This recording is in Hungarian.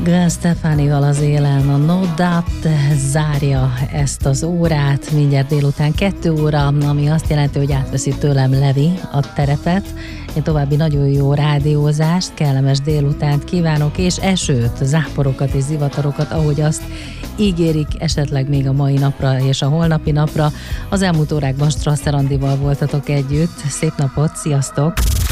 Gwen Stefanival az élen a No Doubt zárja ezt az órát, mindjárt délután 2 óra, ami azt jelenti, hogy átveszi tőlem Levi a terepet. Én további nagyon jó rádiózást, kellemes délutánt kívánok, és esőt, záporokat és zivatarokat, ahogy azt ígérik esetleg még a mai napra és a holnapi napra. Az elmúlt órákban Strasser Andival voltatok együtt. Szép napot, sziasztok!